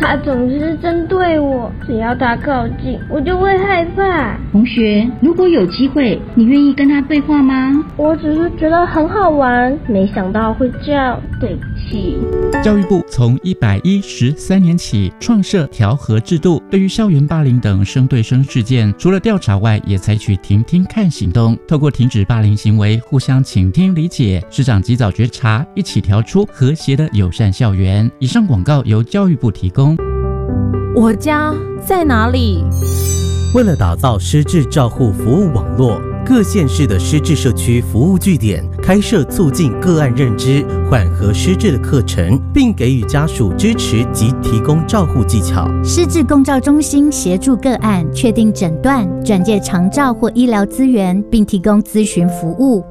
他总是针对我，只要他靠近，我就会害怕。 同学，如果有机会，你愿意跟他对话吗？ 我只是觉得很好玩，没想到会这样，对不起。 教育部从113年起创设调和制度，对于校园霸凌等生对生事件，除了调查外，也采取听听看行动，透过停止霸凌行为，互相倾听理解，师长及早觉察，一起调出和谐的友善校园。以上广告由教育部提供。 我家在哪里？ 为了打造失智照护服务网络，各县市的失智社区服务据点开设促进个案认知、缓和失智的课程，并给予家属支持及提供照护技巧。 失智共照中心协助个案确定诊断、转介长照或医疗资源，并提供咨询服务。